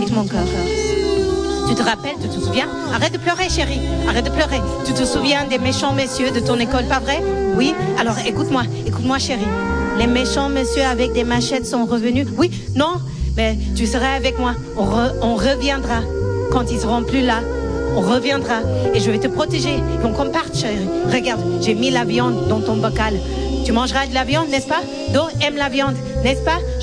de mon cœur. Tu te rappelles, tu te souviens? Arrête de pleurer, chérie. Arrête de pleurer. Tu te souviens des méchants messieurs de ton école, pas vrai? Oui? Alors écoute-moi, chérie. Les méchants messieurs avec des machettes sont revenus. Oui? Non? Mais tu seras avec moi. On reviendra. Quand ils seront plus là, on reviendra. Et je vais te protéger. Donc on parte, chérie. Regarde, j'ai mis la viande dans ton bocal. Tu mangeras de la viande, n'est-ce pas? Do aime la viande, n'est-ce pas?